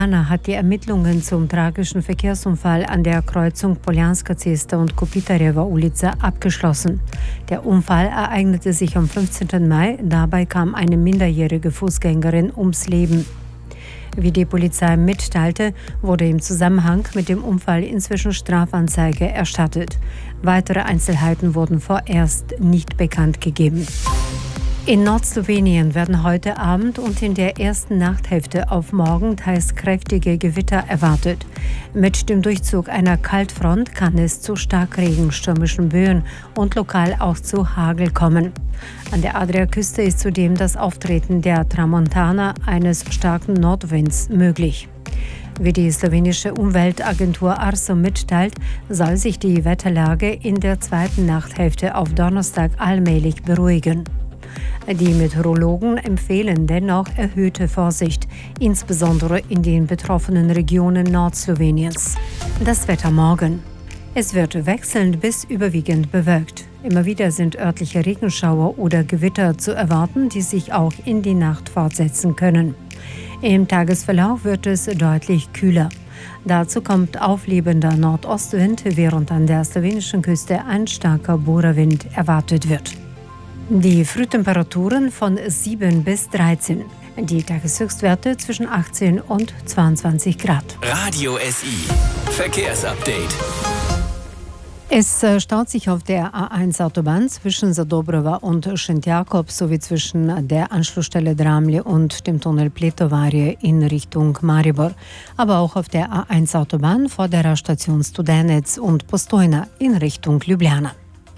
Anna hat die Ermittlungen zum tragischen Verkehrsunfall an der Kreuzung Poljanska Cesta und Kopitarewa Ulica abgeschlossen. Der Unfall ereignete sich am 15. Mai. Dabei kam eine minderjährige Fußgängerin ums Leben. Wie die Polizei mitteilte, wurde im Zusammenhang mit dem Unfall inzwischen Strafanzeige erstattet. Weitere Einzelheiten wurden vorerst nicht bekannt gegeben. In Nordslowenien werden heute Abend und in der ersten Nachthälfte auf morgen teils kräftige Gewitter erwartet. Mit dem Durchzug einer Kaltfront kann es zu Starkregen, stürmischen Böen und lokal auch zu Hagel kommen. An der Adriaküste ist zudem das Auftreten der Tramontana, eines starken Nordwinds, möglich. Wie die slowenische Umweltagentur ARSO mitteilt, soll sich die Wetterlage in der zweiten Nachthälfte auf Donnerstag allmählich beruhigen. Die Meteorologen empfehlen dennoch erhöhte Vorsicht, insbesondere in den betroffenen Regionen Nordsloweniens. Das Wetter morgen. Es wird wechselnd bis überwiegend bewölkt. Immer wieder sind örtliche Regenschauer oder Gewitter zu erwarten, die sich auch in die Nacht fortsetzen können. Im Tagesverlauf wird es deutlich kühler. Dazu kommt auflebender Nordostwind, während an der slowenischen Küste ein starker Bohrerwind erwartet wird. Die Frühtemperaturen von 7 bis 13. Die Tageshöchstwerte zwischen 18 und 22 Grad. Radio SI. Verkehrsupdate. Es staut sich auf der A1-Autobahn zwischen Zadobrowa und Szent-Jakob sowie zwischen der Anschlussstelle Dramlje und dem Tunnel Pletovarje in Richtung Maribor. Aber auch auf der A1-Autobahn vor der Station Studenec und Postojna in Richtung Ljubljana.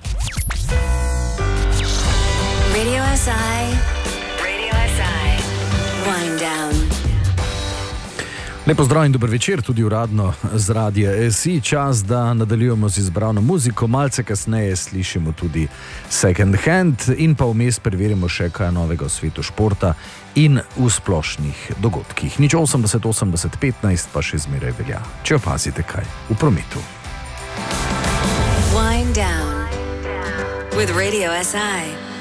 Radio SI. Wind down. Lep pozdrav in dober večer tudi uradno z Radia SI. Čas, da nadaljujemo z izbrano muziko. Malce kasneje slišimo tudi Second Hand in pa vmes preverimo še kaj novega v svetu športa in v splošnih dogodkih. Nič 80 80 15 pa še zmeraj velja, če opazite kaj v prometu. Wind down with Radio SI.